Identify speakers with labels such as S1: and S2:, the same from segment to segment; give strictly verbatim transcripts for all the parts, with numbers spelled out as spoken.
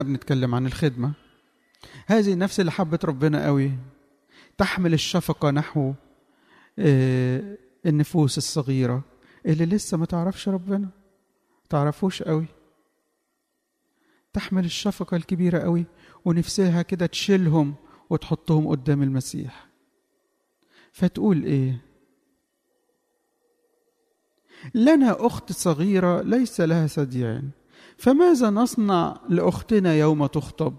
S1: بنتكلم عن الخدمة. هذه النفس اللي حبت ربنا قوي تحمل الشفقة نحو النفوس الصغيرة اللي لسه ما تعرفش ربنا، تعرفوش قوي، تحمل الشفقة الكبيرة قوي ونفسها كده تشيلهم وتحطهم قدام المسيح. فتقول ايه؟ لنا أخت صغيرة ليس لها ثديان، فماذا نصنع لأختنا يوم تخطب؟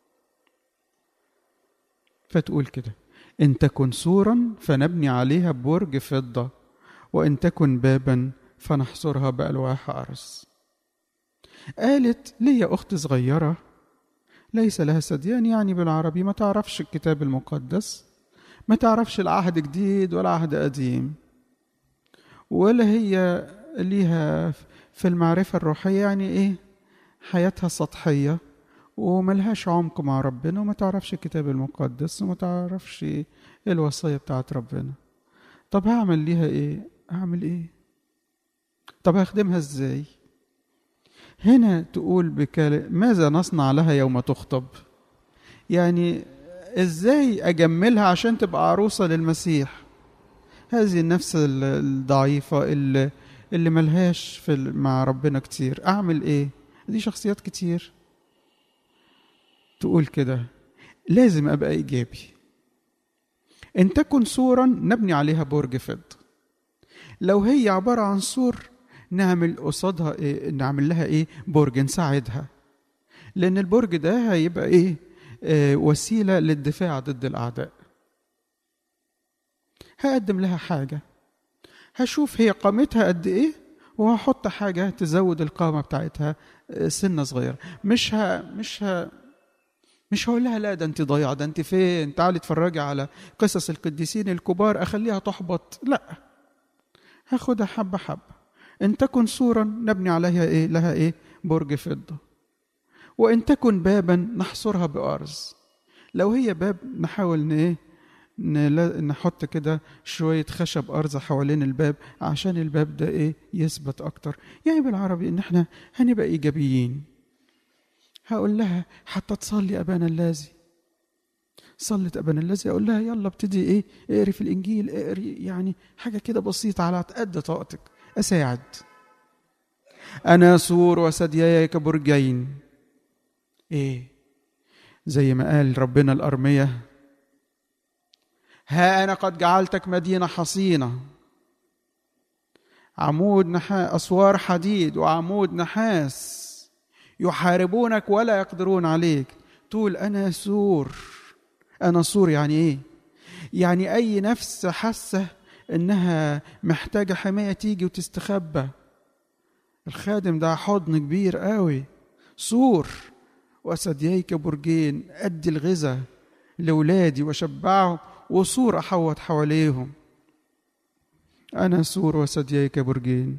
S1: فتقول كده: إن تكن سورا فنبني عليها برج فضة، وإن تكن بابا فنحصرها بألواح أرز. قالت: لي أخت صغيرة ليس لها ثديان، يعني بالعربي ما تعرفش الكتاب المقدس، ما تعرفش العهد جديد ولا عهد قديم، ولا هي ليها في المعرفة الروحية، يعني إيه، حياتها سطحية وملهاش عمق مع ربنا، وما تعرفش الكتاب المقدس وما تعرفش الوصية بتاعت ربنا. طب هعمل ليها إيه؟ هعمل إيه؟ طب هخدمها إزاي؟ هنا تقول بكلمة: ماذا نصنع لها يوم تخطب؟ يعني إزاي أجملها عشان تبقى عروسة للمسيح؟ هذه النفس الضعيفة اللي, اللي ملهاش في مع ربنا كتير، أعمل إيه؟ دي شخصيات كتير. تقول كده: لازم أبقى إيجابي. إن تكن سورا نبني عليها برج فضة. لو هي عبارة عن سور نعمل قصادها إيه؟ نعمل لها إيه؟ برج، نساعدها، لأن البرج ده هيبقى إيه؟ آه وسيلة للدفاع ضد الأعداء. هقدم لها حاجة، هشوف هي قامتها قد إيه وهحط حاجة تزود القامة بتاعتها سنة صغيرة. مش ها مش ها مش هقول لها لا ده انت ضايعه، ده انت فين، تعالي اتفرجي على قصص القديسين الكبار، اخليها تحبط. لا، هاخدها حبه حبه. ان تكن سورا نبني عليها ايه لها ايه برج فضه، وان تكن بابا نحصرها بارز. لو هي باب نحاول ايه نحط كده شويه خشب ارز حوالين الباب عشان الباب ده ايه يثبت اكتر. يعني بالعربي ان احنا هنبقى ايجابيين. هقول لها حتى تصلي أبانا الذي، صلت أبانا الذي، أقول لها يلا ابتدي إيه اقري في الإنجيل، اقري يعني حاجة كده بسيطة على قد طاقتك، أساعد. أنا سور وثدياي كبرجين. إيه زي ما قال ربنا الأرمية: ها أنا قد جعلتك مدينة حصينة، عمود نحاس، أسوار حديد وعمود نحاس، يحاربونك ولا يقدرون عليك. تقول أنا سور. أنا سور يعني إيه؟ يعني أي نفس حاسة إنها محتاجة حماية تيجي وتستخبى. الخادم ده حضن كبير قوي، سور وثدييك برجين، أدي الغذاء لولادي وشبعهم، وسور أحوط حواليهم. أنا سور وثدييك برجين.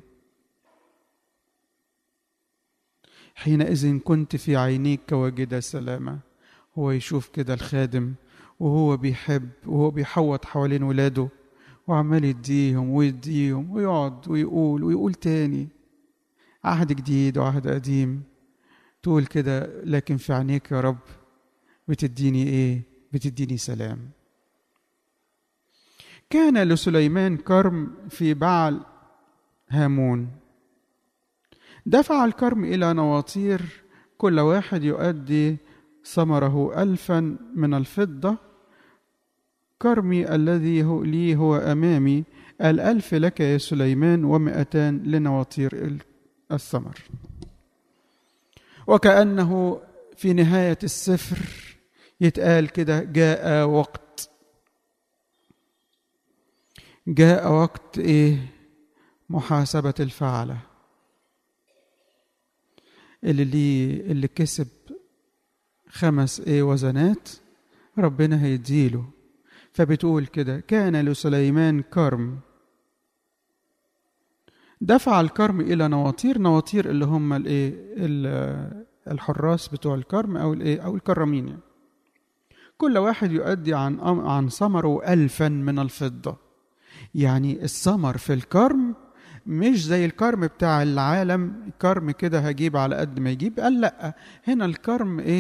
S1: حينئذ كنت في عينيك كواجد سلامة. هو يشوف كده الخادم وهو بيحب وهو بيحوط حوالين ولاده وعمال يديهم ويديهم ويقعد ويقول ويقول تاني عهد جديد وعهد قديم. تقول كده: لكن في عينيك يا رب بتديني ايه؟ بتديني سلام. كان لسليمان كرم في بعل هامون، دفع الكرم إلى نواطير، كل واحد يؤدي ثمره ألفا من الفضة. كرمي الذي هو لي هو أمامي، الألف لك يا سليمان ومئتان لنواطير الثمر. وكأنه في نهاية السفر يتقال كده: جاء وقت، جاء وقت إيه؟ محاسبة الفعلة. اللي ليه اللي كسب خمس ايه وزنات ربنا هيديله. فبتقول كده: كان لسليمان كرم، دفع الكرم الى نواطير. نواطير اللي هم الايه الحراس بتوع الكرم او الايه او الكرامين، يعني كل واحد يؤدي عن عن ثمره ألفا من الفضة. يعني الثمر في الكرم مش زي الكرم بتاع العالم، كرم كده هجيب على قد ما يجيب. قال لا، هنا الكرم ايه